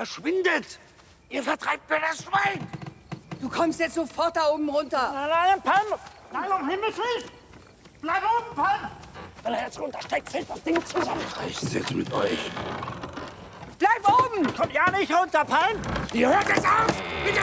Verschwindet! Ihr vertreibt mir das Schwein! Du kommst jetzt sofort da oben runter. Nein, Pam! Nein, um Himmels Willen! Bleib oben, Pam! Wenn er jetzt runtersteigt, fällt das Ding zusammen. Reicht's jetzt mit euch? Bleib oben! Kommt ja nicht runter, Pam! Ihr hört es auf! Mit